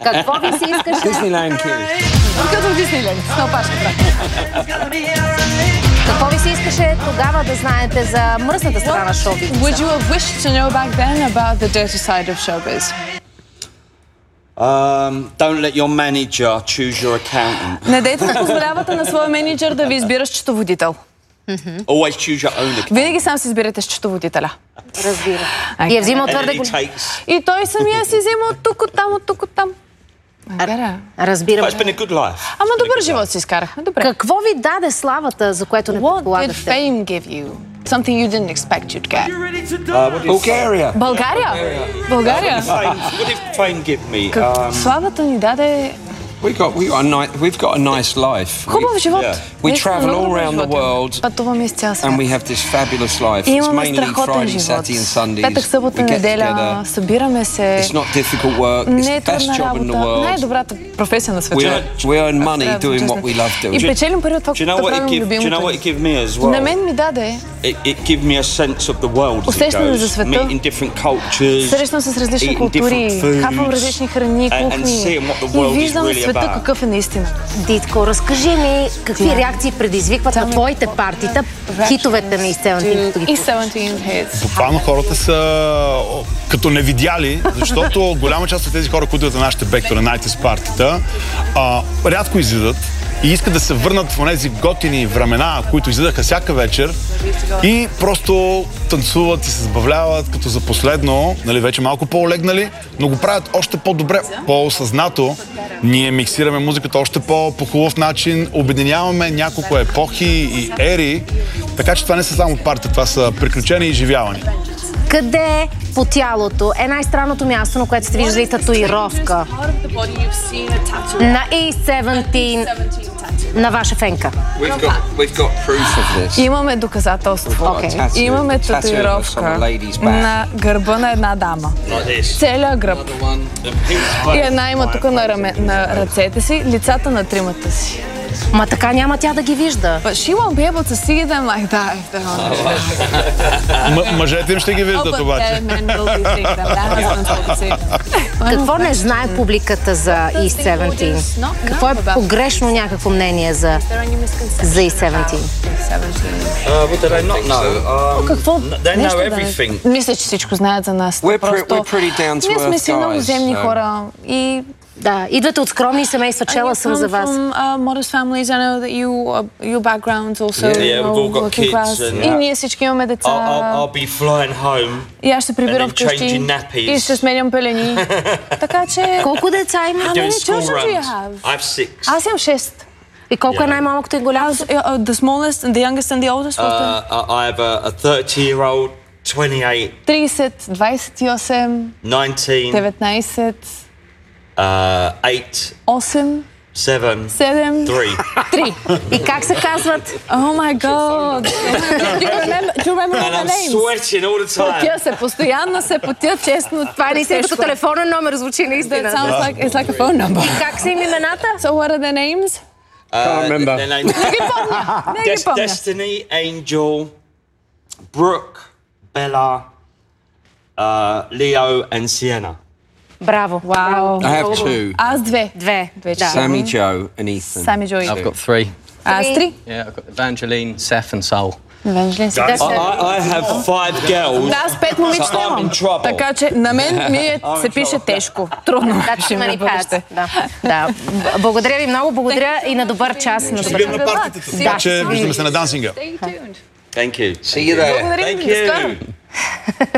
Какво ви се искаше? Disneyland Kids. Като в Диснейленд, с опашката. Какво ви се искаше тогава да знаете за мръсната страна на шоу-бизнеса? Would you have wished to know back then about the dirty side of showbiz? Don't let your manager choose your accountant. Не дейте да позволявате на своя менеджер да ви избира счетоводител. Always choose your own account. Винаги сам си избирате счетоводителя. Разбира. И е взимал твърде And it голям. takes... И той самия си взима от тук, от там, от тук, от там. Разбирам. But it's been a good life. Ама добър живот си изкарахме, добре. Какво ви даде славата, за което не What did предполагахте? fame give you? Something you didn't expect you'd get. Bulgaria. България? България? What did fame give me? Славата ни даде We've got a nice life. хубав живот. We Наистина, travel много all добър around the живот имаме. world Пътуваме из цял свят. and we have this fabulous life. И It's имаме mainly страхотен Friday, живот. Saturday and Sundays. Петък, събота, We get неделя, together. събираме се. It's not difficult work. It's Не е the best трудна job in the работа. world. Най-добрата професия на света. We earn money doing what we love И doing. печелим пари от това, Do you know което what it правим give? Do you know любимото what ни. it give me as На well? мен ми даде It give me a sense of the world as it усещане за goes. света. Meeting different cultures. Срещам се с различни eating култури, different foods, хапвам различни храни, and кухни seeing what the и world is виждам really света about. какъв е наистина. Дитко, разкажи ми какви реакции предизвикват на твоите партита хитовете на изцелните И 17 hits. Буквално хората са като невидяли, защото голяма част от тези хора, които идват на нашите бектори, на Nighties партита, рядко излизат и искат да се върнат в тези готини времена, които излизаха всяка вечер и просто танцуват и се забавляват като за последно, нали, вече малко по-олегнали, но го правят още по-добре, по-осъзнато. Ние миксираме музиката още по хубав начин, обединяваме няколко епохи и ери, така че това не са само партия, това са приключения и изживявания. Къде по тялото е най-странното място, на което сте виждали татуировка на E17 на ваша фенка? We've got proof of this. Имаме доказателство. Имаме татуировка на гърба на една дама. Целият гръб. И една има тук на ръцете си, лицата на тримата си. Ма така няма тя да ги вижда. But she won't be able to see them like that if they're on the Мъжете им ще ги виждат обаче. Какво не знае публиката за E17? Какво е погрешно някакво мнение за E17? Какво? They know everything. Мисля, че всичко знаят за нас. We're pretty down to Ние сме си earth много guys. земни хора и Да, идвате от скромни семейства, чела съм за вас. Modest families, I know that your backgrounds also, Yeah, we've all got working kids class. and- И ние всички имаме деца. I'll be flying home. И аз ще прибирам and then вкъщи changing nappies. и ще сменям пелени. Така че... Колко деца има? How Doing many school children do you runs. have? I have 6. Аз имам 6. И колко е най-малкото и голямо? The smallest, the youngest and the oldest? I have a 30-year-old, 28, 30, 28, 19, 19, 8, 8, 7, 7, 3. 3. И как се казват? Oh my god! Do you remember all And the I'm names? sweating all the time. Потя се, постоянно се потя, честно. Това е наистина като телефонен номер, звучи That наистина. sounds like, it's like a phone number. Как са им имената? So what are their names? Can't remember. Their names- Не ги помня. Destiny, Angel, Brooke, Bella, Leo and Sienna. Браво. Вау. I have two. Аз две. Две. Две Да. Sammy Joe and Ethan. Сами Джо и I've got 3. Аз три. Yeah, I've got Evangeline, Seth and Soul. Евангелин си. I have 5 girls. Да, аз 5 момичета So I'm имам. in trouble. Така че на мен се пише тежко. Трудно ще ми е бъдеще. Да. Благодаря ви много, благодаря и на добър час. На Ще добър видим на партията, така че виждаме се на дансинга. Thank you. See you there. Благодаря ви. Thank До скоро. you.